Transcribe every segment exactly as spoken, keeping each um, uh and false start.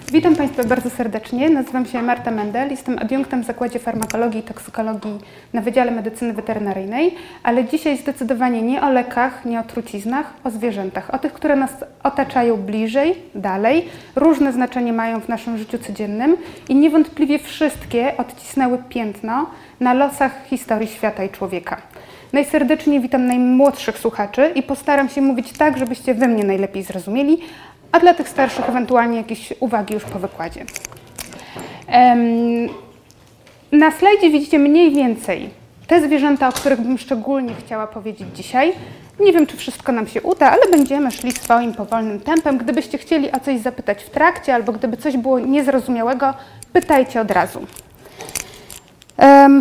Witam Państwa bardzo serdecznie. Nazywam się Marta Mendel. Jestem adiunktem w Zakładzie Farmakologii i Toksykologii na Wydziale Medycyny Weterynaryjnej, ale dzisiaj zdecydowanie nie o lekach, nie o truciznach, o zwierzętach, o tych, które nas otaczają bliżej, dalej, różne znaczenie mają w naszym życiu codziennym i niewątpliwie wszystkie odcisnęły piętno na losach historii świata i człowieka. Najserdeczniej witam najmłodszych słuchaczy i postaram się mówić tak, żebyście wy mnie najlepiej zrozumieli, a dla tych starszych ewentualnie jakieś uwagi już po wykładzie. Na slajdzie widzicie mniej więcej te zwierzęta, o których bym szczególnie chciała powiedzieć dzisiaj. Nie wiem, czy wszystko nam się uda, ale będziemy szli swoim powolnym tempem. Gdybyście chcieli o coś zapytać w trakcie, albo gdyby coś było niezrozumiałego, pytajcie od razu. Um,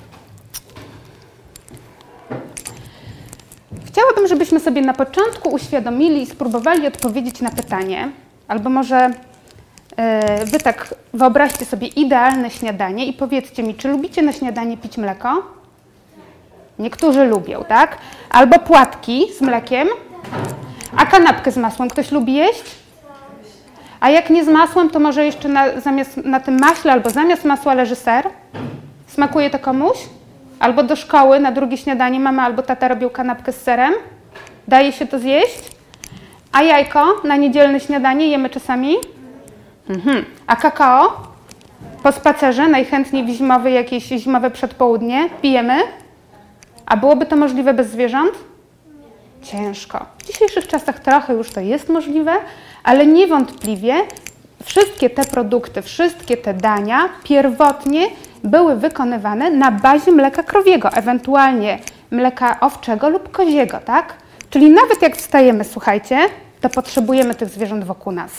Chciałabym, żebyśmy sobie na początku uświadomili i spróbowali odpowiedzieć na pytanie, albo może yy, wy tak wyobraźcie sobie idealne śniadanie i powiedzcie mi, czy lubicie na śniadanie pić mleko? Niektórzy lubią, tak? Albo płatki z mlekiem? A kanapkę z masłem ktoś lubi jeść? A jak nie z masłem, to może jeszcze na, zamiast, na tym maśle albo zamiast masła leży ser? Smakuje to komuś? Albo do szkoły na drugie śniadanie mama albo tata robią kanapkę z serem. Daje się to zjeść. A jajko na niedzielne śniadanie jemy czasami. Mhm. A kakao po spacerze, najchętniej w zimowe, jakieś zimowe przedpołudnie, pijemy. A byłoby to możliwe bez zwierząt? Ciężko. W dzisiejszych czasach trochę już to jest możliwe, ale niewątpliwie wszystkie te produkty, wszystkie te dania pierwotnie były wykonywane na bazie mleka krowiego, ewentualnie mleka owczego lub koziego, tak? Czyli nawet jak wstajemy, słuchajcie, to potrzebujemy tych zwierząt wokół nas.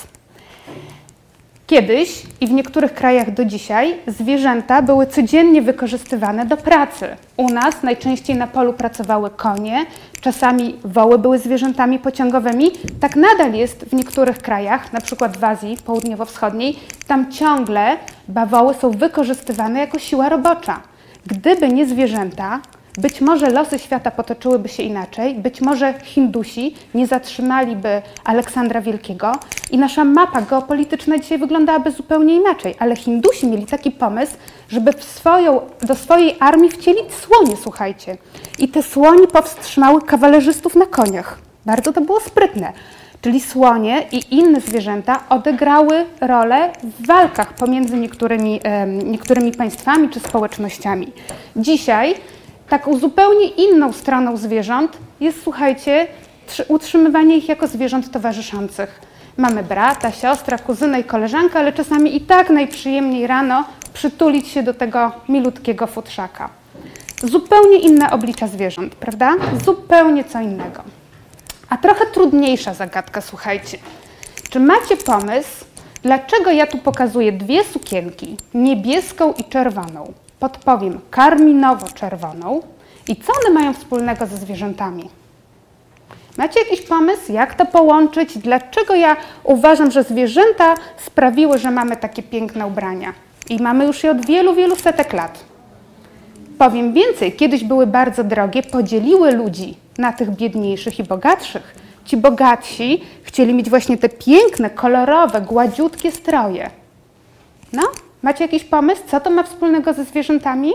Kiedyś i w niektórych krajach do dzisiaj zwierzęta były codziennie wykorzystywane do pracy. U nas najczęściej na polu pracowały konie, czasami woły były zwierzętami pociągowymi. Tak nadal jest w niektórych krajach, na przykład w Azji Południowo-Wschodniej, tam ciągle bawoły są wykorzystywane jako siła robocza. Gdyby nie zwierzęta, być może losy świata potoczyłyby się inaczej, być może Hindusi nie zatrzymaliby Aleksandra Wielkiego i nasza mapa geopolityczna dzisiaj wyglądałaby zupełnie inaczej. Ale Hindusi mieli taki pomysł, żeby w swoją, do swojej armii wcielić słonie, słuchajcie. I te słonie powstrzymały kawalerzystów na koniach. Bardzo to było sprytne. Czyli słonie i inne zwierzęta odegrały rolę w walkach pomiędzy niektórymi, niektórymi państwami czy społecznościami. Dzisiaj taką zupełnie inną stroną zwierząt jest, słuchajcie, utrzymywanie ich jako zwierząt towarzyszących. Mamy brata, siostrę, kuzynę i koleżankę, ale czasami i tak najprzyjemniej rano przytulić się do tego milutkiego futrzaka. Zupełnie inne oblicza zwierząt, prawda? Zupełnie co innego. A trochę trudniejsza zagadka, słuchajcie. Czy macie pomysł, dlaczego ja tu pokazuję dwie sukienki, niebieską i czerwoną? Podpowiem karminowo-czerwoną. I co one mają wspólnego ze zwierzętami? Macie jakiś pomysł, jak to połączyć? Dlaczego ja uważam, że zwierzęta sprawiły, że mamy takie piękne ubrania? I mamy już je od wielu, wielu setek lat. Powiem więcej, kiedyś były bardzo drogie, podzieliły ludzi na tych biedniejszych i bogatszych. Ci bogatsi chcieli mieć właśnie te piękne, kolorowe, gładziutkie stroje. No? Macie jakiś pomysł, co to ma wspólnego ze zwierzętami?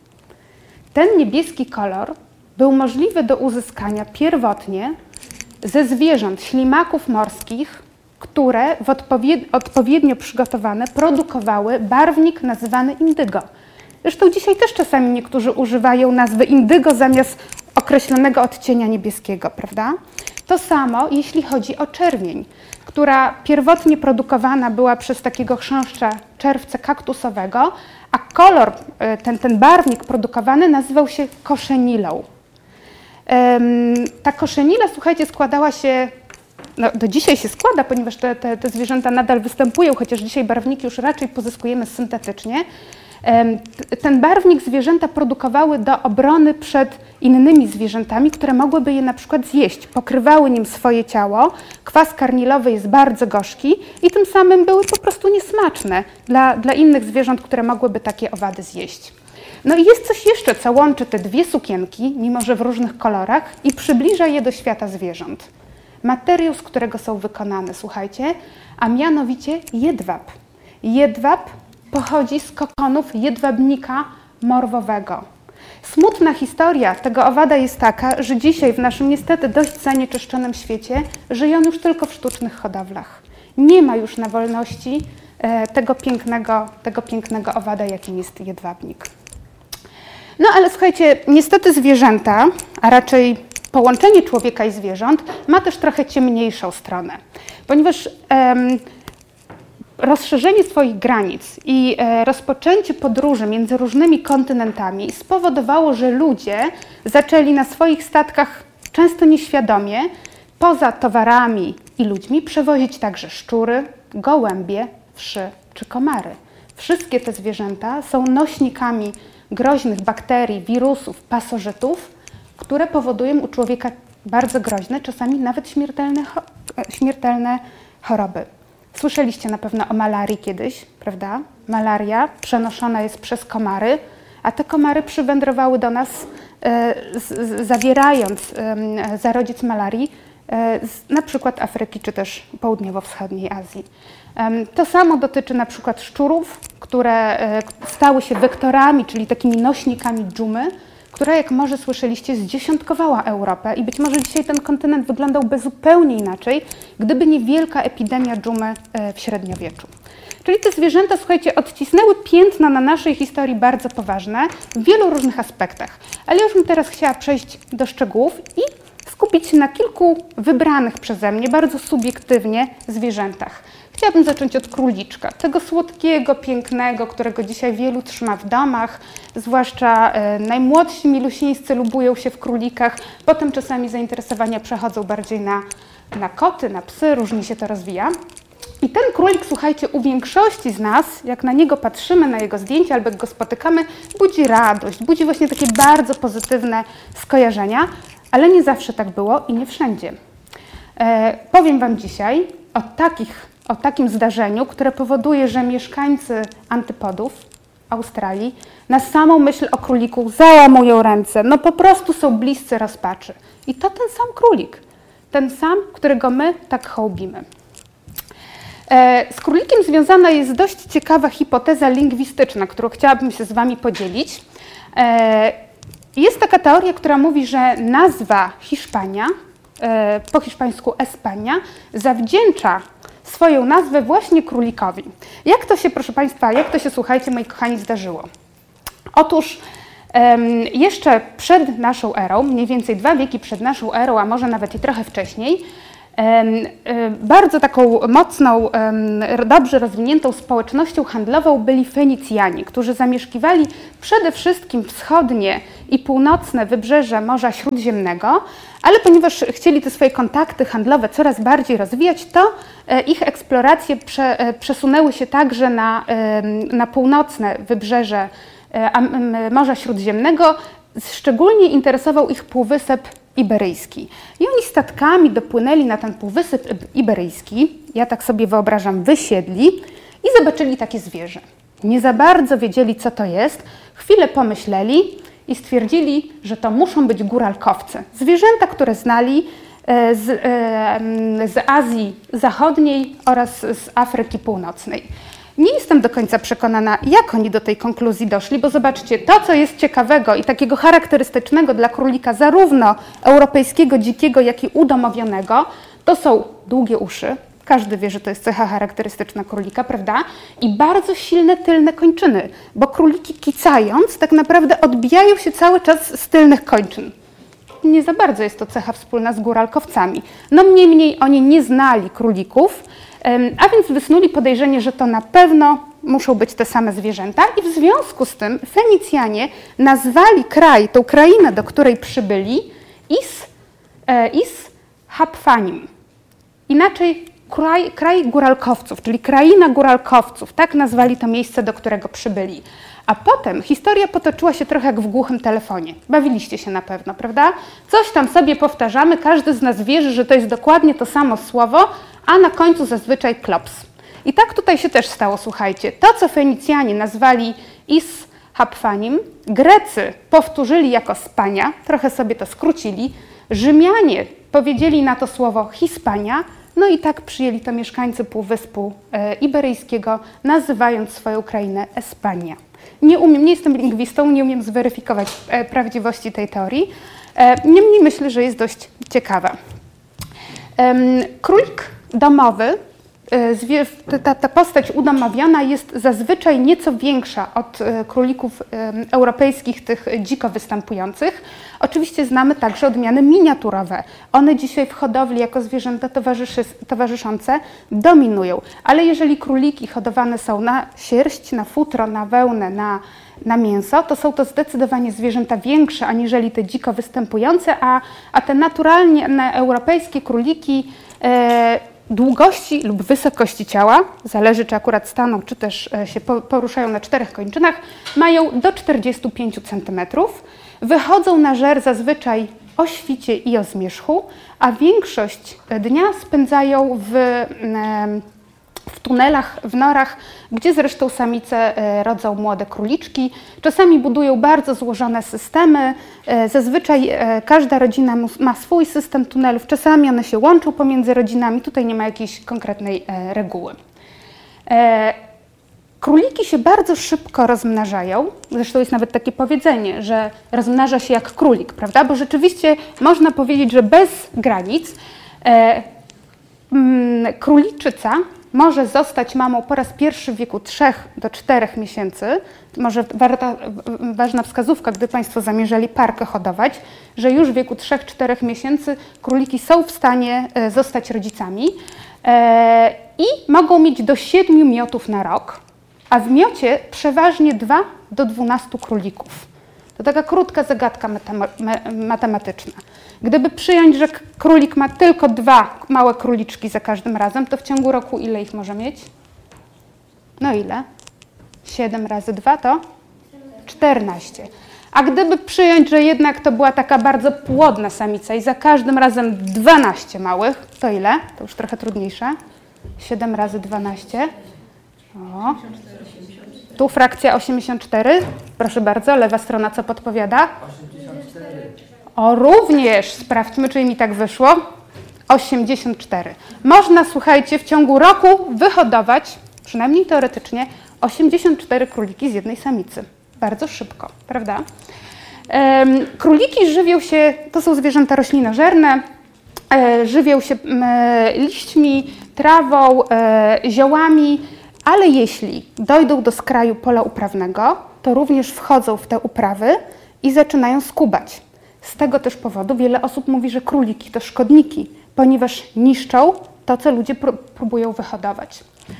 Ten niebieski kolor był możliwy do uzyskania pierwotnie ze zwierząt ślimaków morskich, które w odpowied- odpowiednio przygotowane produkowały barwnik nazywany indygo. Zresztą dzisiaj też czasami niektórzy używają nazwy indygo zamiast określonego odcienia niebieskiego, prawda? To samo jeśli chodzi o czerwień, która pierwotnie produkowana była przez takiego chrząszcza czerwca kaktusowego, a kolor, ten, ten barwnik produkowany nazywał się koszenilą. Ta koszenila, słuchajcie, składała się, no do dzisiaj się składa, ponieważ te, te, te zwierzęta nadal występują, chociaż dzisiaj barwniki już raczej pozyskujemy syntetycznie. Ten barwnik zwierzęta produkowały do obrony przed innymi zwierzętami, które mogłyby je na przykład zjeść. Pokrywały nim swoje ciało, kwas karnilowy jest bardzo gorzki i tym samym były po prostu niesmaczne dla, dla innych zwierząt, które mogłyby takie owady zjeść. No i jest coś jeszcze, co łączy te dwie sukienki, mimo że w różnych kolorach, i przybliża je do świata zwierząt. Materiał, z którego są wykonane, słuchajcie, a mianowicie jedwab. Jedwab pochodzi z kokonów jedwabnika morwowego. Smutna historia tego owada jest taka, że dzisiaj w naszym niestety dość zanieczyszczonym świecie żyje on już tylko w sztucznych hodowlach. Nie ma już na wolności e, tego, pięknego, tego pięknego owada, jakim jest jedwabnik. No ale słuchajcie, niestety zwierzęta, a raczej połączenie człowieka i zwierząt ma też trochę ciemniejszą stronę, ponieważ em, rozszerzenie swoich granic i e, rozpoczęcie podróży między różnymi kontynentami spowodowało, że ludzie zaczęli na swoich statkach często nieświadomie, poza towarami i ludźmi, przewozić także szczury, gołębie, wszy czy komary. Wszystkie te zwierzęta są nośnikami groźnych bakterii, wirusów, pasożytów, które powodują u człowieka bardzo groźne, czasami nawet śmiertelne, śmiertelne choroby. Słyszeliście na pewno o malarii kiedyś, prawda? Malaria przenoszona jest przez komary, a te komary przywędrowały do nas, e, z, zawierając e, zarodziec malarii, e, z, na przykład Afryki czy też południowo-wschodniej Azji. E, to samo dotyczy na przykład szczurów, które e, stały się wektorami, czyli takimi nośnikami dżumy, która, jak może słyszeliście, zdziesiątkowała Europę i być może dzisiaj ten kontynent wyglądałby zupełnie inaczej, gdyby nie wielka epidemia dżumy w średniowieczu. Czyli te zwierzęta, słuchajcie, odcisnęły piętno na naszej historii bardzo poważne w wielu różnych aspektach. Ale już bym teraz chciała przejść do szczegółów i skupić się na kilku wybranych przeze mnie, bardzo subiektywnie, zwierzętach. Chciałabym zacząć od króliczka, tego słodkiego, pięknego, którego dzisiaj wielu trzyma w domach, zwłaszcza e, najmłodsi milusińscy lubują się w królikach, potem czasami zainteresowania przechodzą bardziej na, na koty, na psy, różnie się to rozwija. I ten królik, słuchajcie, u większości z nas, jak na niego patrzymy, na jego zdjęcia albo jak go spotykamy, budzi radość, budzi właśnie takie bardzo pozytywne skojarzenia, ale nie zawsze tak było i nie wszędzie. E, powiem Wam dzisiaj o takich o takim zdarzeniu, które powoduje, że mieszkańcy antypodów Australii na samą myśl o króliku załamują ręce, no po prostu są bliscy rozpaczy. I to ten sam królik, ten sam, którego my tak hołbimy. E, z królikiem związana jest dość ciekawa hipoteza lingwistyczna, którą chciałabym się z Wami podzielić. E, jest taka teoria, która mówi, że nazwa Hiszpania, e, po hiszpańsku Espania, zawdzięcza swoją nazwę właśnie królikowi. Jak to się, proszę Państwa, jak to się, słuchajcie, moi kochani, zdarzyło? Otóż um, jeszcze przed naszą erą, mniej więcej dwa wieki przed naszą erą, a może nawet i trochę wcześniej, um, um, bardzo taką mocną, um, dobrze rozwiniętą społecznością handlową byli Fenicjanie, którzy zamieszkiwali przede wszystkim wschodnie i północne wybrzeże Morza Śródziemnego, ale ponieważ chcieli te swoje kontakty handlowe coraz bardziej rozwijać, to ich eksploracje prze, przesunęły się także na, na północne wybrzeże Morza Śródziemnego. Szczególnie interesował ich Półwysep Iberyjski. I oni statkami dopłynęli na ten Półwysep Iberyjski, ja tak sobie wyobrażam, wysiedli i zobaczyli takie zwierzę. Nie za bardzo wiedzieli, co to jest, chwilę pomyśleli i stwierdzili, że to muszą być góralkowcy. Zwierzęta, które znali z, z Azji Zachodniej oraz z Afryki Północnej. Nie jestem do końca przekonana, jak oni do tej konkluzji doszli, bo zobaczcie, to, co jest ciekawego i takiego charakterystycznego dla królika, zarówno europejskiego, dzikiego, jak i udomowionego, to są długie uszy. Każdy wie, że to jest cecha charakterystyczna królika, prawda? I bardzo silne tylne kończyny, bo króliki kicając tak naprawdę odbijają się cały czas z tylnych kończyn. Nie za bardzo jest to cecha wspólna z góralkowcami. No mniej mniej oni nie znali królików, a więc wysnuli podejrzenie, że to na pewno muszą być te same zwierzęta i w związku z tym Fenicjanie nazwali kraj, tą krainę, do której przybyli, Is, e, Is Hapfanim. Inaczej kraj, kraj góralkowców, czyli kraina góralkowców, tak nazwali to miejsce, do którego przybyli. A potem historia potoczyła się trochę jak w głuchym telefonie. Bawiliście się na pewno, prawda? Coś tam sobie powtarzamy, każdy z nas wierzy, że to jest dokładnie to samo słowo, a na końcu zazwyczaj klops. I tak tutaj się też stało, słuchajcie. To, co Fenicjanie nazwali Is Hapfanim, Grecy powtórzyli jako Spania, trochę sobie to skrócili, Rzymianie powiedzieli na to słowo Hiszpania, No i tak przyjęli to mieszkańcy Półwyspu Iberyjskiego, nazywając swoją krainę Espania. Nie umiem, nie jestem lingwistą, nie umiem zweryfikować prawdziwości tej teorii, niemniej myślę, że jest dość ciekawa. Królik domowy, ta, ta postać udomowiona jest zazwyczaj nieco większa od królików europejskich, tych dziko występujących. Oczywiście znamy także odmiany miniaturowe. One dzisiaj w hodowli jako zwierzęta towarzyszy, towarzyszące dominują. Ale jeżeli króliki hodowane są na sierść, na futro, na wełnę, na, na mięso, to są to zdecydowanie zwierzęta większe aniżeli te dziko występujące, a, a te naturalnie europejskie króliki e, długości lub wysokości ciała, zależy czy akurat staną, czy też się poruszają na czterech kończynach, mają do czterdziestu pięciu centymetrów. Wychodzą na żer zazwyczaj o świcie i o zmierzchu, a większość dnia spędzają w, w tunelach, w norach, gdzie zresztą samice rodzą młode króliczki. Czasami budują bardzo złożone systemy. Zazwyczaj każda rodzina ma swój system tunelów. Czasami one się łączą pomiędzy rodzinami. Tutaj nie ma jakiejś konkretnej reguły. Króliki się bardzo szybko rozmnażają. Zresztą jest nawet takie powiedzenie, że rozmnaża się jak królik, prawda? Bo rzeczywiście można powiedzieć, że bez granic e, mm, króliczyca może zostać mamą po raz pierwszy w wieku trzech do czterech miesięcy. Może warta, ważna wskazówka, gdy Państwo zamierzali parkę hodować, że już w wieku trzech do czterech miesięcy króliki są w stanie e, zostać rodzicami e, i mogą mieć do siedmiu miotów na rok. A w miocie przeważnie dwa do dwunastu królików. To taka krótka zagadka matematyczna. Gdyby przyjąć, że królik ma tylko dwa małe króliczki za każdym razem, to w ciągu roku ile ich może mieć? No ile? siedem razy dwa to? czternaście. A gdyby przyjąć, że jednak to była taka bardzo płodna samica i za każdym razem dwanaście małych, to ile? To już trochę trudniejsze. siedem razy dwanaście. O. Tu frakcja osiemdziesiąt cztery. Proszę bardzo, lewa strona co podpowiada? osiemdziesiąt cztery. O, również. Sprawdźmy, czy mi tak wyszło. osiemdziesiąt cztery. Można, słuchajcie, w ciągu roku wyhodować, przynajmniej teoretycznie, osiemdziesiąt cztery króliki z jednej samicy. Bardzo szybko, prawda? Ehm, króliki żywią się, to są zwierzęta roślinożerne, e, żywią się e, liśćmi, trawą, e, ziołami, ale jeśli dojdą do skraju pola uprawnego, to również wchodzą w te uprawy i zaczynają skubać. Z tego też powodu wiele osób mówi, że króliki to szkodniki, ponieważ niszczą to, co ludzie pró próbują wyhodować.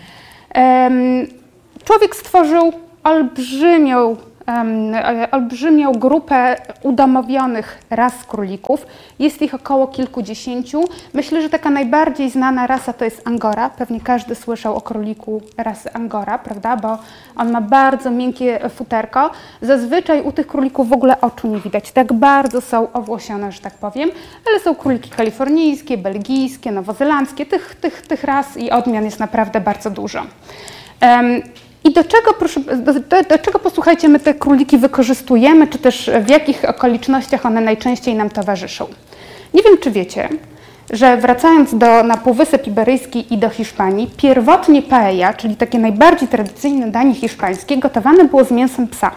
Um, człowiek stworzył olbrzymią, um, olbrzymią grupę udomowionych ras królików. Jest ich około kilkudziesięciu. Myślę, że taka najbardziej znana rasa to jest Angora. Pewnie każdy słyszał o króliku rasy Angora, prawda? Bo on ma bardzo miękkie futerko. Zazwyczaj u tych królików w ogóle oczu nie widać. Tak bardzo są owłosione, że tak powiem. Ale są króliki kalifornijskie, belgijskie, nowozelandzkie. Tych, tych, tych ras i odmian jest naprawdę bardzo dużo. Um, I do czego, proszę, do, do, do czego, posłuchajcie, my te króliki wykorzystujemy, czy też w jakich okolicznościach one najczęściej nam towarzyszą? Nie wiem, czy wiecie, że wracając do, na Półwysep Iberyjski i do Hiszpanii, pierwotnie paella, czyli takie najbardziej tradycyjne danie hiszpańskie, gotowane było z mięsem psa.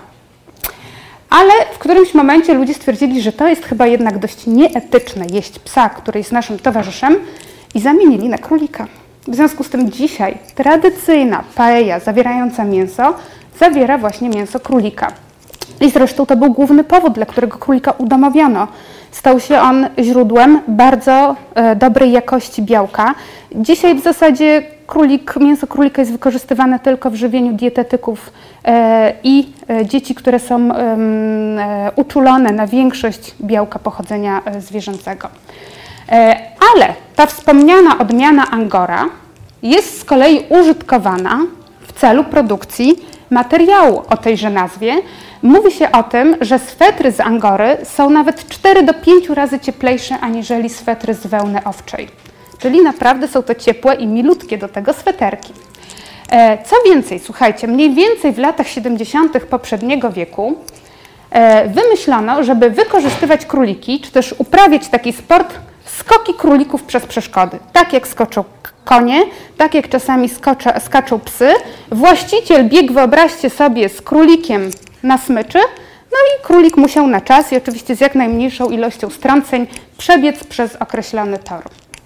Ale w którymś momencie ludzie stwierdzili, że to jest chyba jednak dość nieetyczne jeść psa, który jest naszym towarzyszem, i zamienili na królika. W związku z tym dzisiaj tradycyjna paella zawierająca mięso zawiera właśnie mięso królika. I zresztą to był główny powód, dla którego królika udomowiono. Stał się on źródłem bardzo e, dobrej jakości białka. Dzisiaj w zasadzie królik, mięso królika jest wykorzystywane tylko w żywieniu dietetyków e, i e, dzieci, które są e, e, uczulone na większość białka pochodzenia e, zwierzęcego. Ale ta wspomniana odmiana Angora jest z kolei użytkowana w celu produkcji materiału o tejże nazwie. Mówi się o tym, że swetry z Angory są nawet cztery do pięciu razy cieplejsze aniżeli swetry z wełny owczej. Czyli naprawdę są to ciepłe i milutkie do tego sweterki. Co więcej, słuchajcie, mniej więcej w latach siedemdziesiątych poprzedniego wieku wymyślono, żeby wykorzystywać króliki, czy też uprawiać taki sport Skoki królików przez przeszkody. Tak jak skoczą konie, tak jak czasami skocza, skaczą psy. Właściciel biegł, wyobraźcie sobie, z królikiem na smyczy, no i królik musiał na czas i oczywiście z jak najmniejszą ilością strąceń przebiec przez określony tor.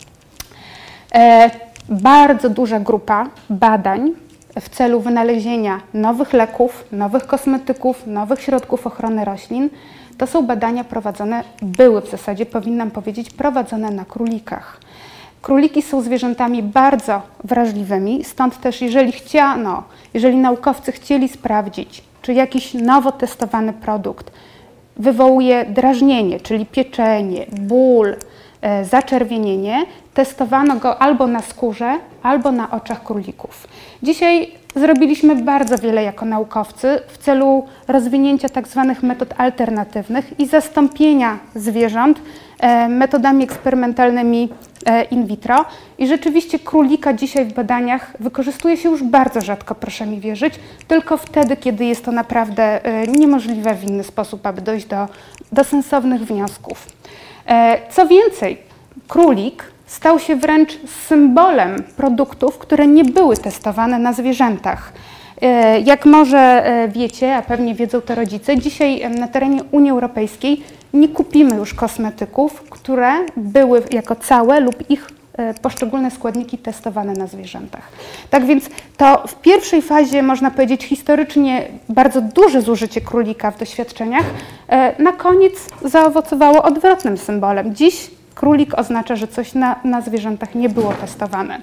E, bardzo duża grupa badań w celu wynalezienia nowych leków, nowych kosmetyków, nowych środków ochrony roślin. To są badania prowadzone, były w zasadzie, powinnam powiedzieć, prowadzone na królikach. Króliki są zwierzętami bardzo wrażliwymi, stąd też jeżeli chciano, jeżeli naukowcy chcieli sprawdzić, czy jakiś nowo testowany produkt wywołuje drażnienie, czyli pieczenie, ból, e, zaczerwienienie, testowano go albo na skórze, albo na oczach królików. Dzisiaj zrobiliśmy bardzo wiele jako naukowcy w celu rozwinięcia tak zwanych metod alternatywnych i zastąpienia zwierząt e, metodami eksperymentalnymi e, in vitro. I rzeczywiście królika dzisiaj w badaniach wykorzystuje się już bardzo rzadko, proszę mi wierzyć, tylko wtedy, kiedy jest to naprawdę e, niemożliwe w inny sposób, aby dojść do, do sensownych wniosków. E, co więcej, królik stał się wręcz symbolem produktów, które nie były testowane na zwierzętach. Jak może wiecie, a pewnie wiedzą to rodzice, dzisiaj na terenie Unii Europejskiej nie kupimy już kosmetyków, które były jako całe lub ich poszczególne składniki testowane na zwierzętach. Tak więc to w pierwszej fazie, można powiedzieć, historycznie bardzo duże zużycie królika w doświadczeniach na koniec zaowocowało odwrotnym symbolem. Dziś królik oznacza, że coś na, na zwierzętach nie było testowane.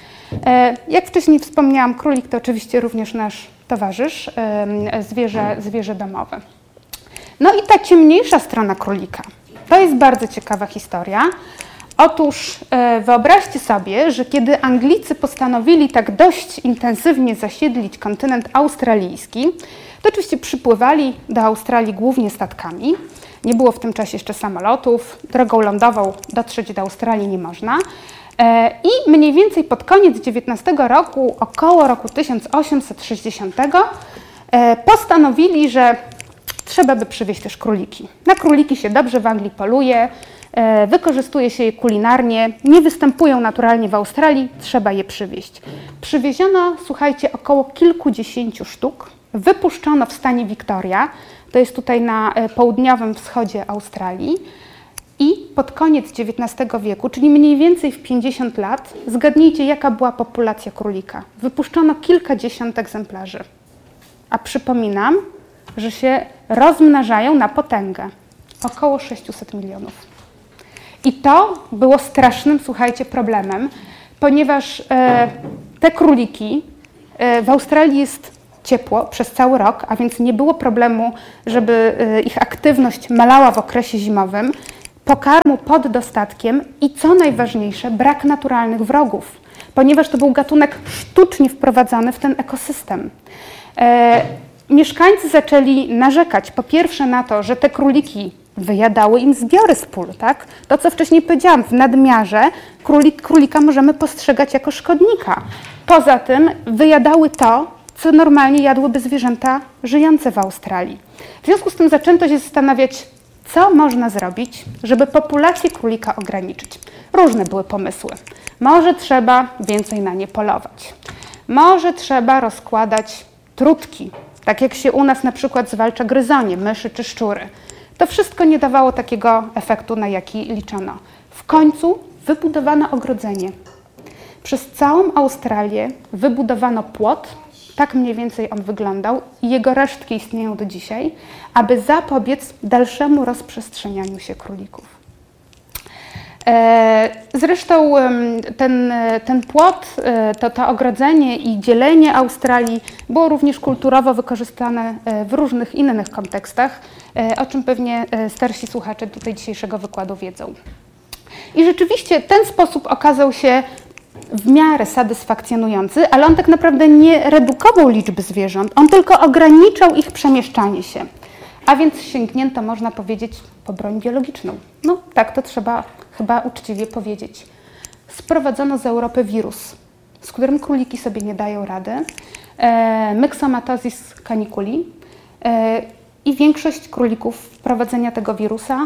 E, jak wcześniej wspomniałam, królik to oczywiście również nasz towarzysz, e, zwierzę, zwierzę domowe. No i ta ciemniejsza strona królika. To jest bardzo ciekawa historia. Otóż e, wyobraźcie sobie, że kiedy Anglicy postanowili tak dość intensywnie zasiedlić kontynent australijski, to oczywiście przypływali do Australii głównie statkami. Nie było w tym czasie jeszcze samolotów, drogą lądową dotrzeć do Australii nie można. I mniej więcej pod koniec dziewiętnastego roku, około roku tysiąc osiemset sześćdziesiątego, postanowili, że trzeba by przywieźć też króliki. Na króliki się dobrze w Anglii poluje, wykorzystuje się je kulinarnie, nie występują naturalnie w Australii, trzeba je przywieźć. Przywieziono, słuchajcie, około kilkudziesięciu sztuk, wypuszczono w stanie Victoria, to jest tutaj na południowym wschodzie Australii i pod koniec dziewiętnastego wieku, czyli mniej więcej w pięćdziesiąt lat, zgadnijcie, jaka była populacja królika. Wypuszczono kilkadziesiąt egzemplarzy. A przypominam, że się rozmnażają na potęgę. Około sześciuset milionów. I to było strasznym, słuchajcie, problemem, ponieważ e, te króliki, e, w Australii jest ciepło przez cały rok, a więc nie było problemu, żeby ich aktywność malała w okresie zimowym, pokarmu pod dostatkiem i co najważniejsze, brak naturalnych wrogów, ponieważ to był gatunek sztucznie wprowadzany w ten ekosystem. E, mieszkańcy zaczęli narzekać po pierwsze na to, że te króliki wyjadały im zbiory z pól, tak? To, co wcześniej powiedziałam, w nadmiarze królik, królika możemy postrzegać jako szkodnika. Poza tym wyjadały to, co normalnie jadłyby zwierzęta żyjące w Australii. W związku z tym zaczęto się zastanawiać, co można zrobić, żeby populację królika ograniczyć. Różne były pomysły. Może trzeba więcej na nie polować. Może trzeba rozkładać trutki, tak jak się u nas na przykład zwalcza gryzonie, myszy czy szczury. To wszystko nie dawało takiego efektu, na jaki liczono. W końcu wybudowano ogrodzenie. Przez całą Australię wybudowano płot, tak mniej więcej on wyglądał i jego resztki istnieją do dzisiaj, aby zapobiec dalszemu rozprzestrzenianiu się królików. Zresztą ten, ten płot, to, to ogrodzenie i dzielenie Australii było również kulturowo wykorzystane w różnych innych kontekstach, o czym pewnie starsi słuchacze tutaj dzisiejszego wykładu wiedzą. I rzeczywiście ten sposób okazał się w miarę satysfakcjonujący, ale on tak naprawdę nie redukował liczby zwierząt, on tylko ograniczał ich przemieszczanie się. A więc sięgnięto, można powiedzieć, po broń biologiczną. No tak to trzeba chyba uczciwie powiedzieć. Sprowadzono z Europy wirus, z którym króliki sobie nie dają rady, e, Myxomatosis caniculi, e, i większość królików wprowadzenia tego wirusa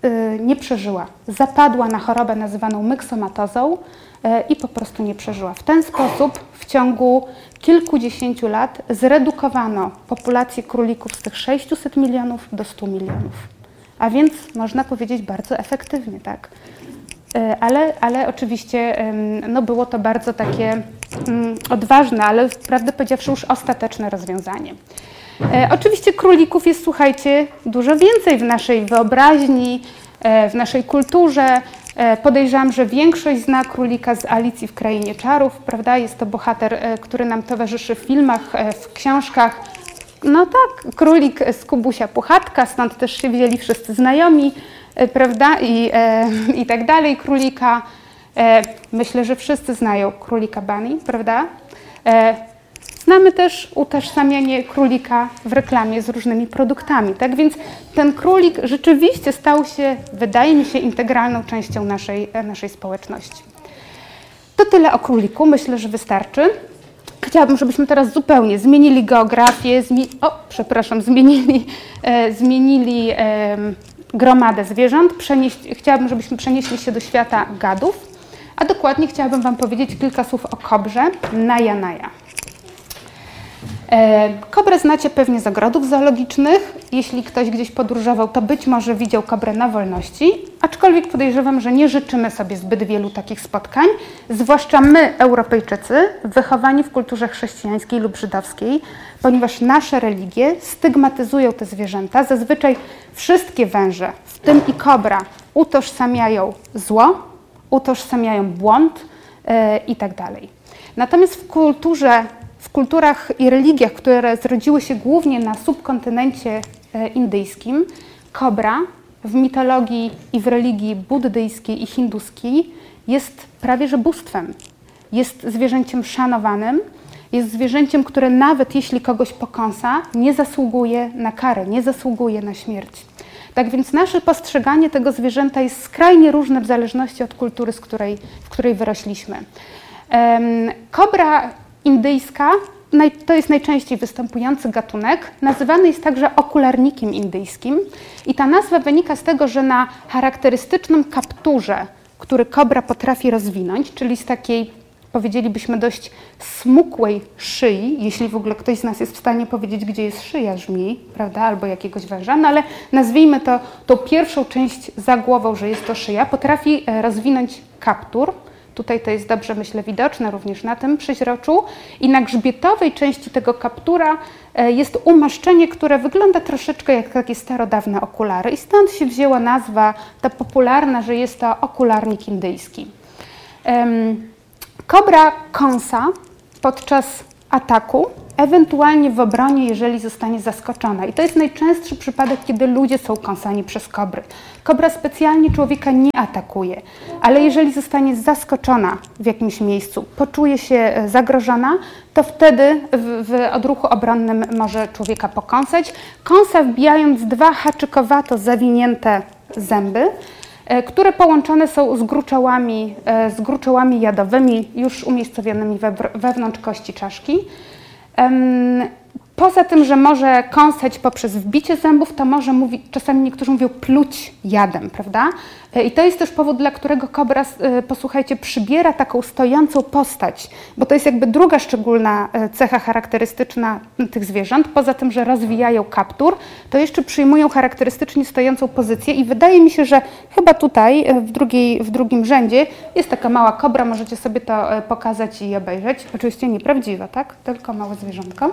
nie przeżyła. Zapadła na chorobę nazywaną myksomatozą i po prostu nie przeżyła. W ten sposób w ciągu kilkudziesięciu lat zredukowano populację królików z tych sześciuset milionów do stu milionów. A więc można powiedzieć bardzo efektywnie, tak? Ale, ale oczywiście no było to bardzo takie um, odważne, ale prawdę powiedziawszy już ostateczne rozwiązanie. E, oczywiście królików jest, słuchajcie, dużo więcej w naszej wyobraźni, e, w naszej kulturze. E, podejrzewam, że większość zna królika z Alicji w Krainie Czarów, prawda? Jest to bohater, e, który nam towarzyszy w filmach, e, w książkach. No tak, królik z Kubusia Puchatka, stąd też się wzięli wszyscy znajomi, e, prawda? I, e, i tak dalej, królika. E, myślę, że wszyscy znają królika Bunny, prawda? E, Znamy też utożsamianie królika w reklamie z różnymi produktami. Tak więc ten królik rzeczywiście stał się, wydaje mi się, integralną częścią naszej, naszej społeczności. To tyle o króliku, myślę, że wystarczy. Chciałabym, żebyśmy teraz zupełnie zmienili geografię, zmi o, przepraszam, zmienili, e, zmienili e, gromadę zwierząt. Przenieść, chciałabym, żebyśmy przenieśli się do świata gadów, a dokładnie chciałabym Wam powiedzieć kilka słów o kobrze Naja Naja. Kobrę znacie pewnie z ogrodów zoologicznych. Jeśli ktoś gdzieś podróżował, to być może widział kobrę na wolności, aczkolwiek podejrzewam, że nie życzymy sobie zbyt wielu takich spotkań, zwłaszcza my, Europejczycy, wychowani w kulturze chrześcijańskiej lub żydowskiej, ponieważ nasze religie stygmatyzują te zwierzęta. Zazwyczaj wszystkie węże, w tym i kobra, utożsamiają zło, utożsamiają błąd yy, i tak dalej. Natomiast w kulturze W kulturach i religiach, które zrodziły się głównie na subkontynencie indyjskim, kobra w mitologii i w religii buddyjskiej i hinduskiej jest prawie że bóstwem. Jest zwierzęciem szanowanym, jest zwierzęciem, które nawet jeśli kogoś pokąsa, nie zasługuje na karę, nie zasługuje na śmierć. Tak więc nasze postrzeganie tego zwierzęta jest skrajnie różne w zależności od kultury, z której, w której wyrośliśmy. Kobra indyjska, to jest najczęściej występujący gatunek, nazywany jest także okularnikiem indyjskim i ta nazwa wynika z tego, że na charakterystycznym kapturze, który kobra potrafi rozwinąć, czyli z takiej, powiedzielibyśmy, dość smukłej szyi, jeśli w ogóle ktoś z nas jest w stanie powiedzieć, gdzie jest szyja żmii, prawda, albo jakiegoś węża, no ale nazwijmy to tą pierwszą część za głową, że jest to szyja, potrafi rozwinąć kaptur. Tutaj to jest dobrze, myślę, widoczne również na tym przeźroczu. I na grzbietowej części tego kaptura jest umaszczenie, które wygląda troszeczkę jak takie starodawne okulary. I stąd się wzięła nazwa ta popularna, że jest to okularnik indyjski. Kobra kąsa podczas ataku, ewentualnie w obronie, jeżeli zostanie zaskoczona. I to jest najczęstszy przypadek, kiedy ludzie są kąsani przez kobry. Kobra specjalnie człowieka nie atakuje, ale jeżeli zostanie zaskoczona w jakimś miejscu, poczuje się zagrożona, to wtedy w, w odruchu obronnym może człowieka pokąsać. Kąsa wbijając dwa haczykowato zawinięte zęby, które połączone są z gruczołami, z gruczołami jadowymi już umiejscowionymi wewnątrz kości czaszki. Poza tym, że może kąsać poprzez wbicie zębów, to może mówić, czasami niektórzy mówią pluć jadem, prawda? I to jest też powód, dla którego kobra, posłuchajcie, przybiera taką stojącą postać, bo to jest jakby druga szczególna cecha charakterystyczna tych zwierząt. Poza tym, że rozwijają kaptur, to jeszcze przyjmują charakterystycznie stojącą pozycję i wydaje mi się, że chyba tutaj w, drugiej, w drugim rzędzie jest taka mała kobra, możecie sobie to pokazać i obejrzeć. Oczywiście nieprawdziwa, tak? Tylko małe zwierzątko.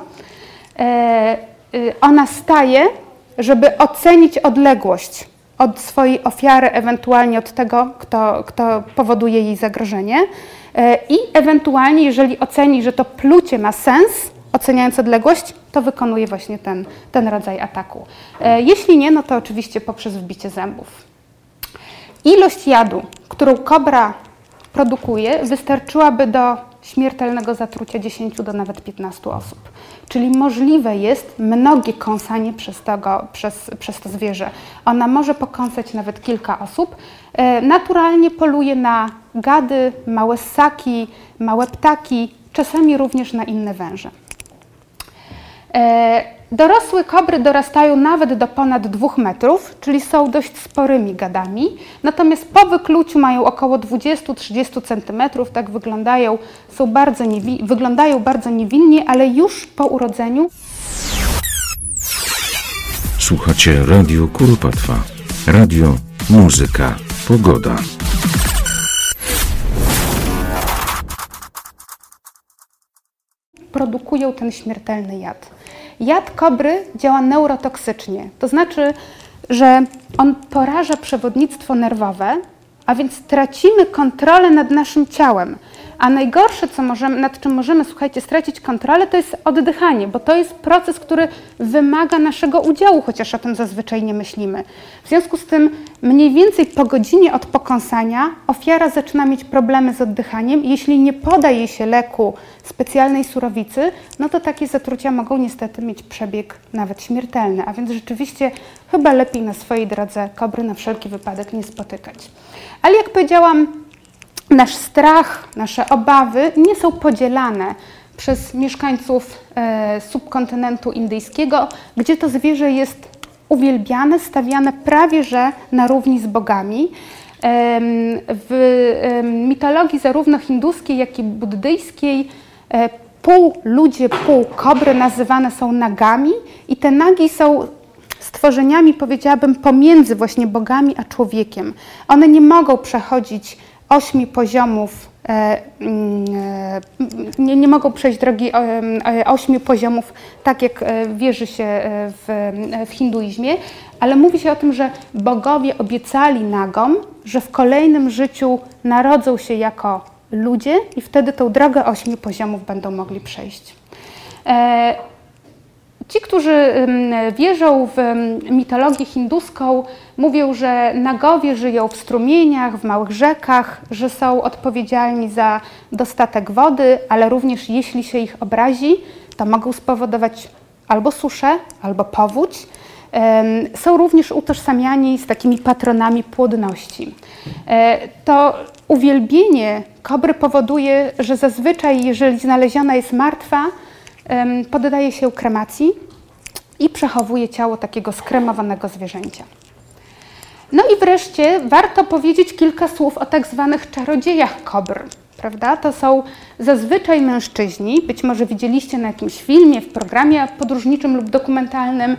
Ona staje, żeby ocenić odległość od swojej ofiary, ewentualnie od tego, kto, kto powoduje jej zagrożenie i ewentualnie, jeżeli oceni, że to plucie ma sens, oceniając odległość, to wykonuje właśnie ten, ten rodzaj ataku. Jeśli nie, no to oczywiście poprzez wbicie zębów. Ilość jadu, którą kobra produkuje, wystarczyłaby do śmiertelnego zatrucia dziesięciu do nawet piętnastu osób. Czyli możliwe jest mnogie kąsanie przez, tego, przez, przez to zwierzę. Ona może pokąsać nawet kilka osób. E, naturalnie poluje na gady, małe ssaki, małe ptaki, czasami również na inne węże. E, Dorosłe kobry dorastają nawet do ponad dwóch metrów, czyli są dość sporymi gadami, natomiast po wykluciu mają około dwadzieścia do trzydziestu centymetrów, tak wyglądają, są bardzo niewi- wyglądają bardzo niewinnie, ale już po urodzeniu. Słuchacie Radio Kuropatwa. Radio, muzyka, pogoda. Produkują ten śmiertelny jad. Jad kobry działa neurotoksycznie, to znaczy, że on poraża przewodnictwo nerwowe, a więc tracimy kontrolę nad naszym ciałem. A najgorsze, co możemy, nad czym możemy, słuchajcie, stracić kontrolę, to jest oddychanie, bo to jest proces, który wymaga naszego udziału, chociaż o tym zazwyczaj nie myślimy. W związku z tym mniej więcej po godzinie od pokąsania ofiara zaczyna mieć problemy z oddychaniem. Jeśli nie poda jej się leku, specjalnej surowicy, no to takie zatrucia mogą niestety mieć przebieg nawet śmiertelny. A więc rzeczywiście chyba lepiej na swojej drodze kobry na wszelki wypadek nie spotykać. Ale jak powiedziałam, nasz strach, nasze obawy nie są podzielane przez mieszkańców e, subkontynentu indyjskiego, gdzie to zwierzę jest uwielbiane, stawiane prawie że na równi z bogami. E, w e, mitologii zarówno hinduskiej, jak i buddyjskiej e, pół ludzie, pół kobry nazywane są nagami i te nagi są stworzeniami, powiedziałabym, pomiędzy właśnie bogami a człowiekiem. One nie mogą przechodzić ośmiu poziomów, e, e, nie, nie mogą przejść drogi e, ośmiu poziomów, tak jak wierzy się w, w hinduizmie, ale mówi się o tym, że bogowie obiecali nagom, że w kolejnym życiu narodzą się jako ludzie i wtedy tą drogę ośmiu poziomów będą mogli przejść. E, Ci, którzy wierzą w mitologię hinduską, mówią, że nagowie żyją w strumieniach, w małych rzekach, że są odpowiedzialni za dostatek wody, ale również jeśli się ich obrazi, to mogą spowodować albo suszę, albo powódź. Są również utożsamiani z takimi patronami płodności. To uwielbienie kobry powoduje, że zazwyczaj, jeżeli znaleziona jest martwa, poddaje się kremacji i przechowuje ciało takiego skremowanego zwierzęcia. No i wreszcie warto powiedzieć kilka słów o tak zwanych czarodziejach kobr. Prawda? To są zazwyczaj mężczyźni, być może widzieliście na jakimś filmie, w programie podróżniczym lub dokumentalnym,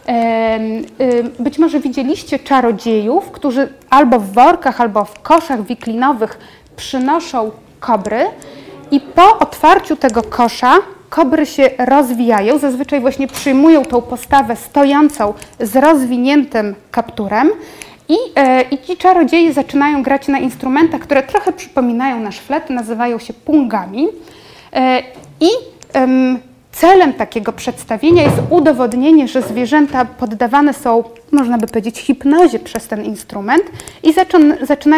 być może widzieliście czarodziejów, którzy albo w workach, albo w koszach wiklinowych przynoszą kobry i po otwarciu tego kosza kobry się rozwijają, zazwyczaj właśnie przyjmują tą postawę stojącą z rozwiniętym kapturem i, e, i ci czarodzieje zaczynają grać na instrumentach, które trochę przypominają nasz flet, nazywają się pungami e, i em, celem takiego przedstawienia jest udowodnienie, że zwierzęta poddawane są, można by powiedzieć, hipnozie przez ten instrument i zaczą, zaczynają